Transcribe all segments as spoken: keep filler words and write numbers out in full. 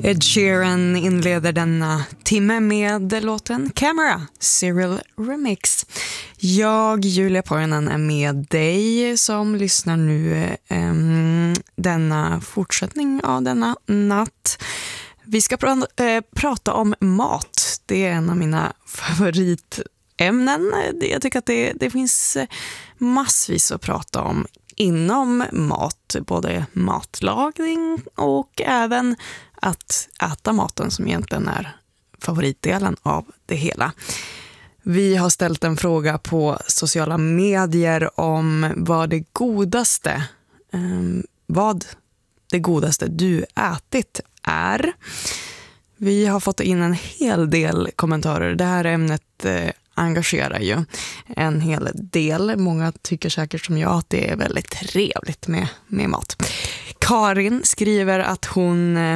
Ed Sheeran inleder denna timme med låten Camera, Cyril Remix. Jag, Julia Poiranen, är med dig som lyssnar nu um, denna fortsättning av denna natt. Vi ska pr- äh, prata om mat. Det är en av mina favoritämnen. Jag tycker att det, det finns massvis att prata om inom mat, både matlagning och även att äta maten, som egentligen är favoritdelen av det hela. Vi har ställt en fråga på sociala medier om vad det godaste, eh, vad det godaste du ätit är. Vi har fått in en hel del kommentarer. Det här ämnet eh, engagerar ju en hel del. Många tycker säkert som jag att det är väldigt trevligt med, med mat. Karin skriver att hon eh,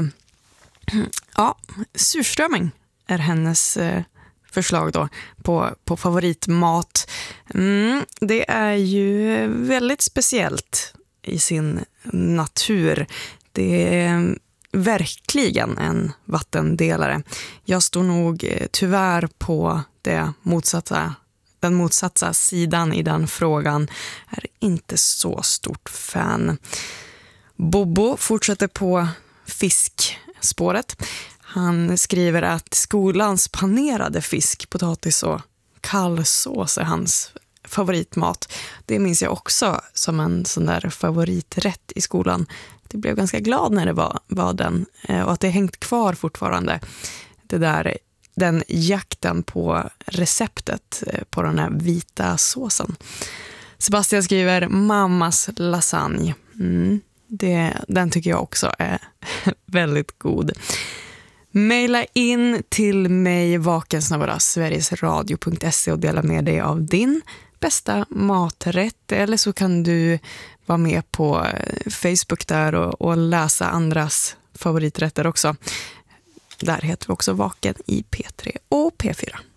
ja, surströmming är hennes eh, förslag då på, på favoritmat. Mm, det är ju väldigt speciellt i sin natur. Det är verkligen en vattendelare. Jag står nog eh, tyvärr på det motsatta, den motsatta sidan i den frågan. Är inte så stort fan. Bobo fortsätter på fiskspåret. Han skriver att skolans panerade fisk, potatis och kallsås är hans favoritmat. Det minns jag också som en sån där favoriträtt i skolan. Jag blev ganska glad när det var, var den, och att det hängt kvar fortfarande. Det där, den jakten på receptet på den här vita såsen. Sebastian skriver mammas lasagne. Mm, det, den tycker jag också är väldigt god. Maila in till mig vakensnabel-a sverigesradio punkt se och dela med dig av din bästa maträtt. Eller så kan du vara med på Facebook där och, och läsa andras favoriträtter också. Där heter vi också Vaken i P tre och P fyra.